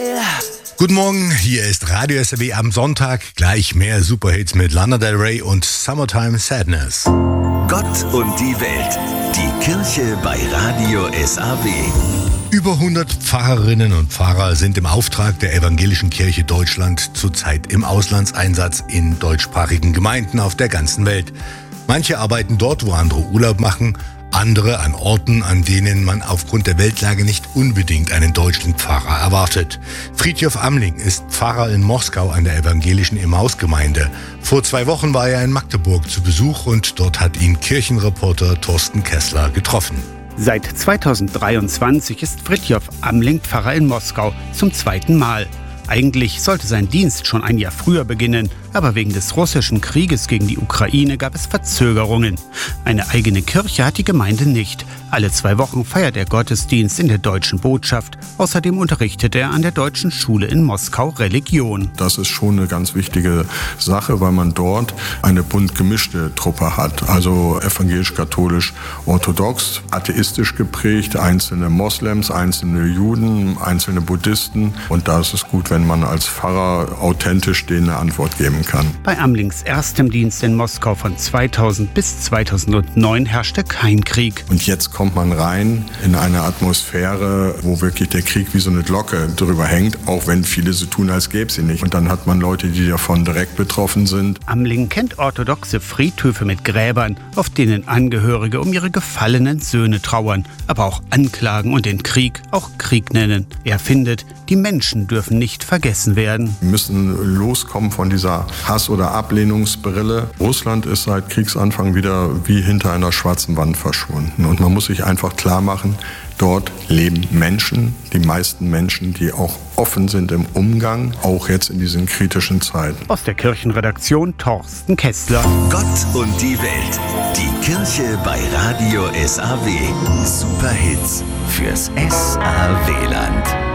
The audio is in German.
Guten Morgen, hier ist Radio SAW am Sonntag. Gleich mehr Superhits mit Lana Del Rey und Summertime Sadness. Gott und die Welt. Die Kirche bei Radio SAW. Über 100 Pfarrerinnen und Pfarrer sind im Auftrag der Evangelischen Kirche Deutschland zurzeit im Auslandseinsatz in deutschsprachigen Gemeinden auf der ganzen Welt. Manche arbeiten dort, wo andere Urlaub machen, andere an Orten, an denen man aufgrund der Weltlage nicht unbedingt einen deutschen Pfarrer erwartet. Fridtjof Amling ist Pfarrer in Moskau an der evangelischen Emmaus-Gemeinde. Vor 2 Wochen war er in Magdeburg zu Besuch und dort hat ihn Kirchenreporter Thorsten Kessler getroffen. Seit 2023 ist Fridtjof Amling Pfarrer in Moskau zum 2. Mal. Eigentlich sollte sein Dienst schon ein Jahr früher beginnen, aber wegen des russischen Krieges gegen die Ukraine gab es Verzögerungen. Eine eigene Kirche hat die Gemeinde nicht. Alle 2 Wochen feiert er Gottesdienst in der deutschen Botschaft. Außerdem unterrichtet er an der deutschen Schule in Moskau Religion. Das ist schon eine ganz wichtige Sache, weil man dort eine bunt gemischte Truppe hat. Also evangelisch-katholisch, orthodox, atheistisch geprägt, einzelne Moslems, einzelne Juden, einzelne Buddhisten. Und da ist es gut, wenn man als Pfarrer authentisch denen eine Antwort geben kann. Bei Amlings erstem Dienst in Moskau von 2000 bis 2009 herrschte kein Krieg. Und jetzt kommt man rein in eine Atmosphäre, wo wirklich der Krieg wie so eine Glocke drüber hängt, auch wenn viele so tun, als gäbe es ihn nicht. Und dann hat man Leute, die davon direkt betroffen sind. Amling kennt orthodoxe Friedhöfe mit Gräbern, auf denen Angehörige um ihre gefallenen Söhne trauern, aber auch anklagen und den Krieg auch Krieg nennen. Er findet, die Menschen dürfen nicht vergessen werden. Wir müssen loskommen von dieser Hass- oder Ablehnungsbrille. Russland ist seit Kriegsanfang wieder wie hinter einer schwarzen Wand verschwunden. Und man muss sich einfach klar machen, dort leben Menschen, die meisten Menschen, die auch offen sind im Umgang, auch jetzt in diesen kritischen Zeiten. Aus der Kirchenredaktion Thorsten Kessler. Gott und die Welt. Die Kirche bei Radio SAW. Superhits fürs SAW-Land.